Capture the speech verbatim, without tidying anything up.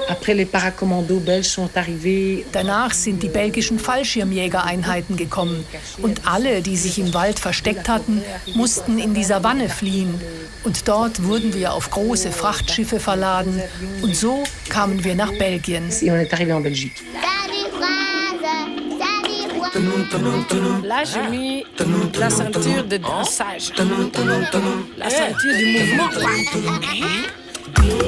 Danach sind die belgischen Fallschirmjägereinheiten gekommen. Und alle, die sich im Wald versteckt hatten, mussten in die Savanne fliehen. Und dort wurden wir auf große Frachtschiffe verladen. Und so kamen wir nach Belgien. Là, j'ai mis la ceinture de dressage, la ceinture du mouvement.